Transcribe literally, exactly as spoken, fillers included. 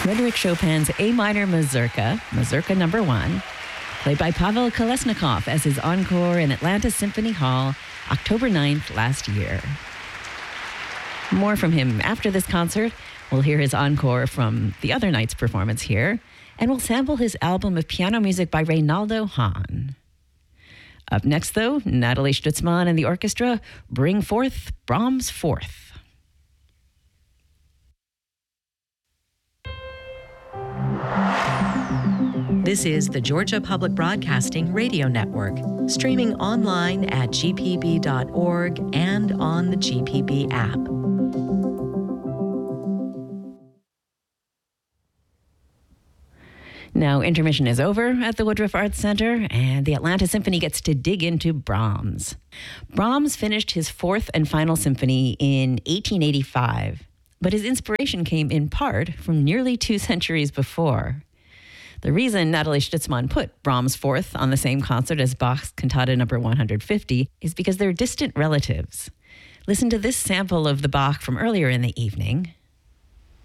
Frédéric Chopin's A minor Mazurka, Mazurka number one, played by Pavel Kolesnikov as his encore in Atlanta Symphony Hall, October ninth last year. More from him after this concert. We'll hear his encore from the other night's performance here, and we'll sample his album of piano music by Reynaldo Hahn. Up next, though, Natalie Stutzmann and the orchestra bring forth Brahms' Fourth. This is the Georgia Public Broadcasting Radio Network, streaming online at g p b dot org and on the G P B app. Now, intermission is over at the Woodruff Arts Center, and the Atlanta Symphony gets to dig into Brahms. Brahms finished his fourth and final symphony in eighteen eighty-five, but his inspiration came in part from nearly two centuries before. The reason Natalie Stutzmann put Brahms' Fourth on the same concert as Bach's Cantata number one hundred fifty is because they're distant relatives. Listen to this sample of the Bach from earlier in the evening.